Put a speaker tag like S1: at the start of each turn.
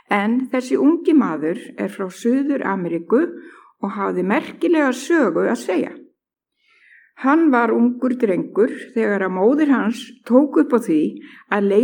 S1: En þessi ungi maður frá Suður-Ameríku og hafði merkilega sögu að segja. Hann var ungur drengur þegar að móðir hans tók upp á því að